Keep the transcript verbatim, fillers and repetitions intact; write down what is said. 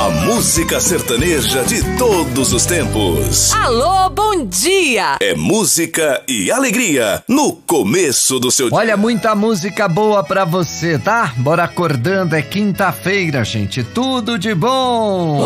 A música sertaneja de todos os tempos. Alô, bom dia! É música e alegria no começo do seu dia. Olha, muita música boa pra você, tá? Bora acordando, é quinta-feira, gente. Tudo de bom!